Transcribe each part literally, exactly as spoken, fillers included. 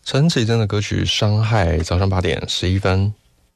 陈绮贞的歌曲《伤害》，早上八点十一分。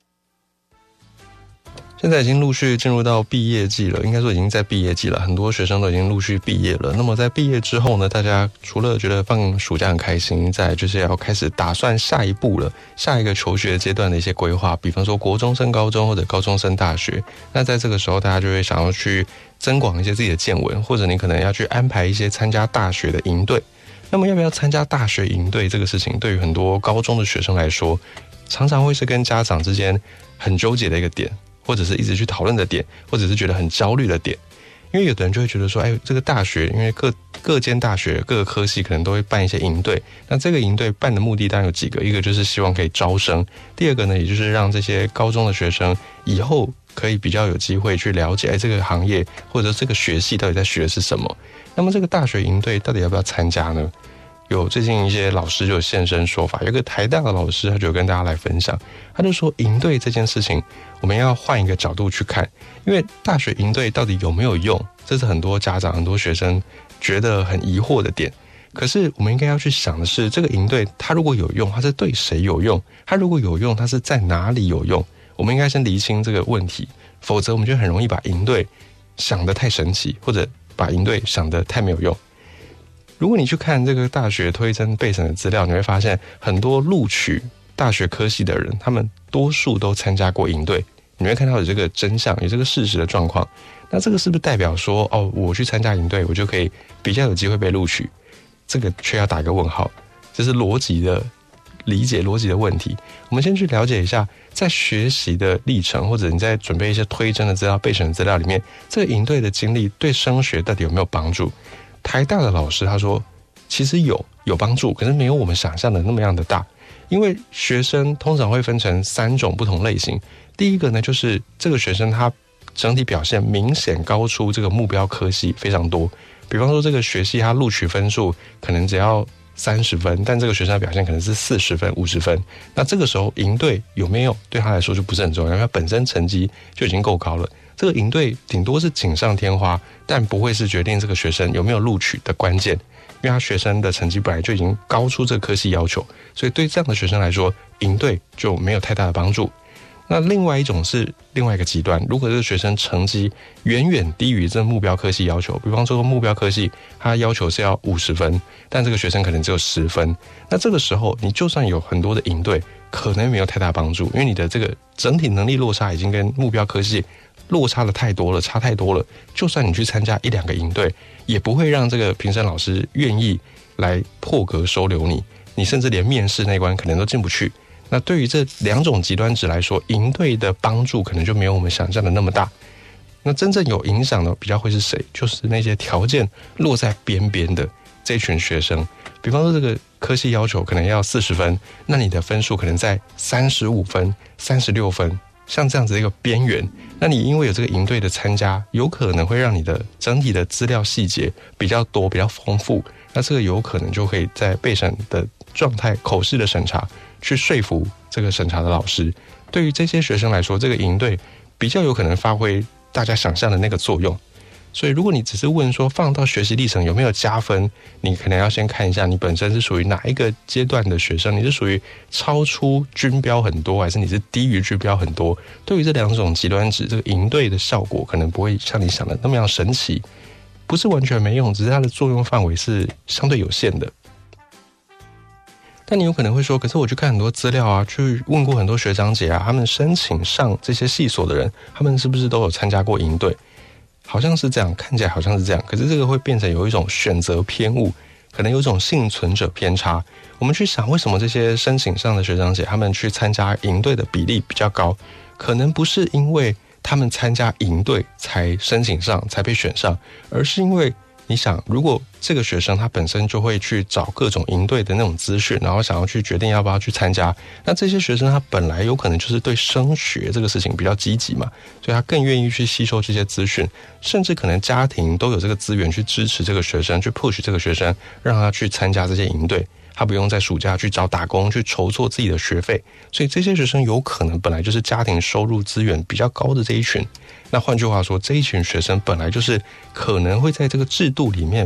现在已经陆续进入到毕业季了，应该说已经在毕业季了，很多学生都已经陆续毕业了。那么在毕业之后呢，大家除了觉得放暑假很开心，再来就是要开始打算下一步了，下一个求学阶段的一些规划，比方说国中升高中或者高中升大学。那在这个时候，大家就会想要去增广一些自己的见闻，或者你可能要去安排一些参加大学的营队。那么要不要参加大学营队这个事情，对于很多高中的学生来说，常常会是跟家长之间很纠结的一个点，或者是一直去讨论的点，或者是觉得很焦虑的点。因为有的人就会觉得说，哎，这个大学，因为各各间大学各个科系可能都会办一些营队，那这个营队办的目的当然有几个，一个就是希望可以招生，第二个呢，也就是让这些高中的学生以后可以比较有机会去了解，哎，这个行业或者这个学系到底在学的是什么。那么这个大学营队到底要不要参加呢？有最近一些老师就有现身说法，有一个台大的老师他就跟大家来分享，他就说营队这件事情我们要换一个角度去看，因为大学营队到底有没有用，这是很多家长很多学生觉得很疑惑的点。可是我们应该要去想的是，这个营队它如果有用，它是对谁有用？它如果有用，它是在哪里有用？我们应该先厘清这个问题，否则我们就很容易把营队想得太神奇，或者把营队想得太没有用。如果你去看这个大学推甄备审的资料，你会发现很多录取大学科系的人，他们多数都参加过营队。你会看到有这个真相，有这个事实的状况。那这个是不是代表说，哦，我去参加营队，我就可以比较有机会被录取？这个却要打个问号，这是逻辑的理解，逻辑的问题。我们先去了解一下，在学习的历程，或者你在准备一些推甄的资料、备审的资料里面，这个营队的经历对升学到底有没有帮助？台大的老师他说，其实有有帮助，可是没有我们想象的那么样的大。因为学生通常会分成三种不同类型。第一个呢，就是这个学生他整体表现明显高出这个目标科系非常多。比方说这个学系他录取分数可能只要三十分，但这个学生的表现可能是四十分、五十分。那这个时候营队有没有对他来说就不是很重要，因为他本身成绩就已经够高了。这个营队顶多是锦上添花，但不会是决定这个学生有没有录取的关键，因为他学生的成绩本来就已经高出这个科系要求，所以对这样的学生来说，营队就没有太大的帮助。那另外一种是另外一个极端，如果这个学生成绩远远低于这目标科系要求，比方说目标科系他要求是要五十分，但这个学生可能只有十分，那这个时候你就算有很多的营队，可能没有太大帮助，因为你的这个整体能力落差已经跟目标科系落差的太多了，差太多了。就算你去参加一两个营队，也不会让这个评审老师愿意来破格收留你，你甚至连面试那关可能都进不去。那对于这两种极端值来说，营队的帮助可能就没有我们想象的那么大。那真正有影响的比较会是谁？就是那些条件落在边边的这群学生。比方说这个科系要求可能要四十分，那你的分数可能在三十五分、三十六分，像这样子的一个边缘，那你因为有这个营队的参加，有可能会让你的整体的资料细节比较多、比较丰富，那这个有可能就可以在备审的状态、口试的审查去说服这个审查的老师。对于这些学生来说，这个营队比较有可能发挥大家想象的那个作用。所以如果你只是问说放到学习历程有没有加分，你可能要先看一下你本身是属于哪一个阶段的学生，你是属于超出均标很多，还是你是低于均标很多。对于这两种极端值，这个营队的效果可能不会像你想的那么样神奇，不是完全没用，只是它的作用范围是相对有限的。但你有可能会说，可是我去看很多资料啊，去问过很多学长姐啊，他们申请上这些系所的人，他们是不是都有参加过营队？好像是这样，看起来好像是这样，可是这个会变成有一种选择偏误，可能有一种幸存者偏差。我们去想，为什么这些申请上的学长姐他们去参加营队的比例比较高？可能不是因为他们参加营队才申请上才被选上，而是因为你想，如果这个学生他本身就会去找各种营队的那种资讯，然后想要去决定要不要去参加，那这些学生他本来有可能就是对升学这个事情比较积极嘛，所以他更愿意去吸收这些资讯，甚至可能家庭都有这个资源去支持这个学生，去 push 这个学生，让他去参加这些营队，他不用在暑假去找打工去筹措自己的学费，所以这些学生有可能本来就是家庭收入资源比较高的这一群。那换句话说，这一群学生本来就是可能会在这个制度里面表现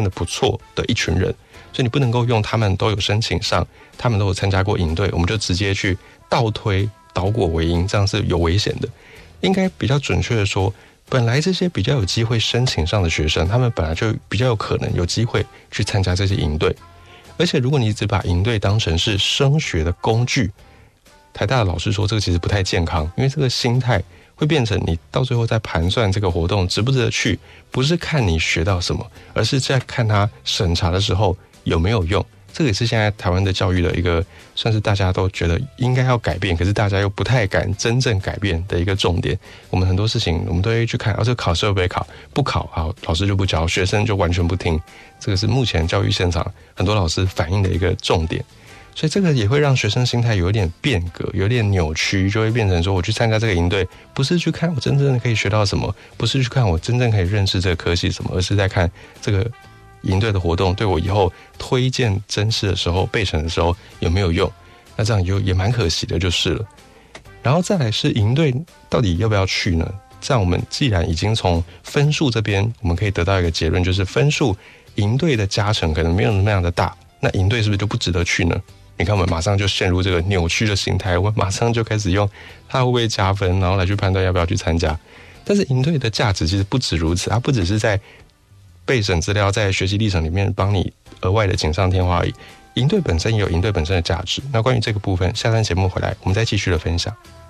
现的不错的一群人，所以你不能够用他们都有申请上，他们都有参加过营队，我们就直接去倒推倒果为因，这样是有危险的。应该比较准确的说，本来这些比较有机会申请上的学生，他们本来就比较有可能有机会去参加这些营队。而且如果你只把营队当成是升学的工具，台大的老师说这个其实不太健康，因为这个心态会变成你到最后在盘算这个活动值不值得去，不是看你学到什么，而是在看他审查的时候有没有用。这个也是现在台湾的教育的一个算是大家都觉得应该要改变，可是大家又不太敢真正改变的一个重点。我们很多事情我们都会去看，啊，这个考试会不会考，不考好老师就不教，学生就完全不听，这个是目前教育现场很多老师反映的一个重点。所以这个也会让学生心态有一点变革，有点扭曲，就会变成说我去参加这个营队，不是去看我真正的可以学到什么，不是去看我真正可以认识这个科系什么，而是在看这个营队的活动对我以后推荐甄试的时候备审的时候有没有用。那这样就也蛮可惜的就是了。然后再来是营队到底要不要去呢？这样我们既然已经从分数这边我们可以得到一个结论，就是分数营队的加成可能没有那么样的大，那营队是不是就不值得去呢？你看我们马上就陷入这个扭曲的心态，我们马上就开始用它会不会加分，然后来去判断要不要去参加。但是营队的价值其实不止如此，它不只是在备审资料在学习历程里面帮你额外的锦上添花而已，营队本身也有营队本身的价值。那关于这个部分，下段节目回来我们再继续的分享。